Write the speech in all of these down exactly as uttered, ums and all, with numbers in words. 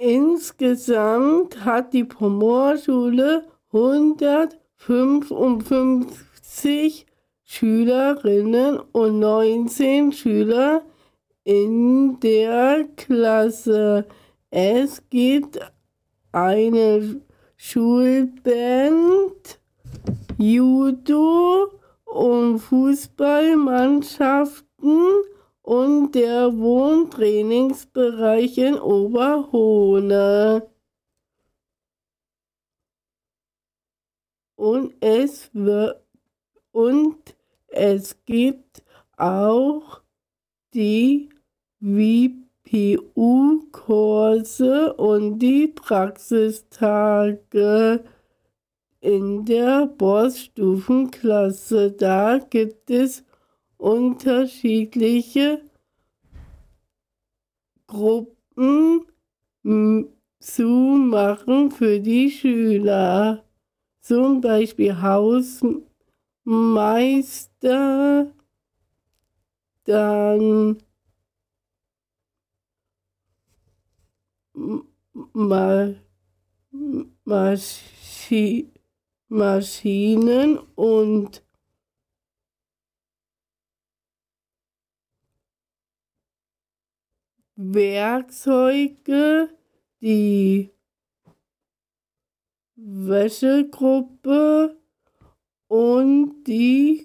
Insgesamt hat die Pomorschule hundertfünfundfünfzig Schülerinnen und neunzehn Schüler in der Klasse. Es gibt eine Schulband, Judo- und Fußballmannschaften und der Wohntrainingsbereich in Oberhohne. Und es wird, und es gibt auch die V P U-Kurse und die Praxistage in der Borsstufenklasse. Da gibt es unterschiedliche Gruppen zu machen für die Schüler. Zum Beispiel Hausmeister, dann Ma Maschi Maschinen und Werkzeuge, die Wäschegruppe und die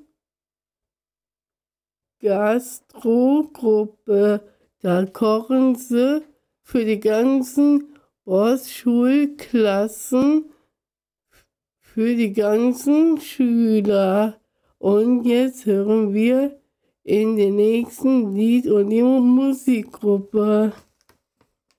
Gastrogruppe. Da kochen sie für die ganzen Borsschulklassen, für die ganzen Schüler. Und jetzt hören wir in den nächsten Lied und die Musikgruppe.